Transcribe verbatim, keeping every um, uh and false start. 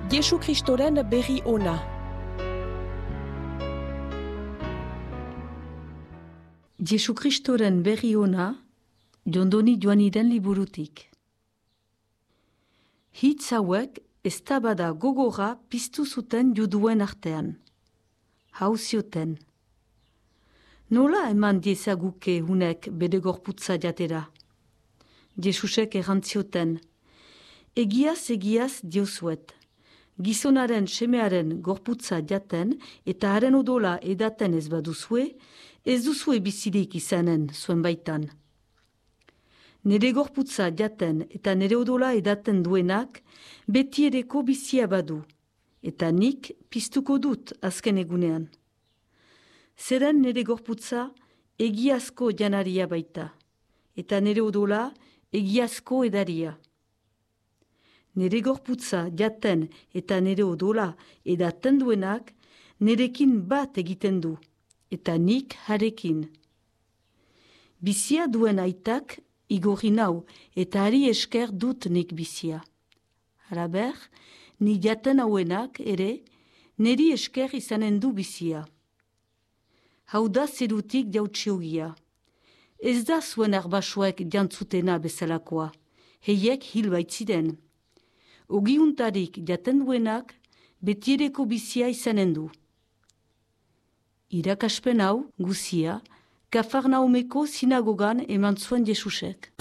Jesu Kristoren berri ona. Jesu Kristoren berri ona, Jondoni Joaniren liburutik. Hitz hauek eztabada gogorra piztu zuten juduen artean. Hau zioten. Nola eman diezaguke hunek bere gorputza jatera? Jesusek errantzioten. Egiaz egiaz diozuet. Gizonaren semearen gorputza jaten eta haren odola edaten ez baduzue, ez duzue bizirik izanen zuen baitan. Nere gorputza jaten eta nere odola edaten duenak beti ereko bizia badu, eta nik piztuko dut azken egunean. Zeren nere gorputza egiazko janaria baita, eta nere odola egiazko edaria. Nere gorputza jaten eta nere odola edaten duenak nerekin bat egiten du, eta nik harekin. Bizia duen aitak igorri nau eta hari esker dut nik bizia. Halaber, ni jaten hauenak ere neri esker izanen du bizia. Hau da zerutik jautsiogia. Ez da zuen arbasuek jantzutena bezalakoa, heiek hil baitziden. Ogiuntarik jaten duenak betiereko bizia izanen du. Irakaspen hau guzia Kafarnaumeko sinagogan eman zuen Jesusek.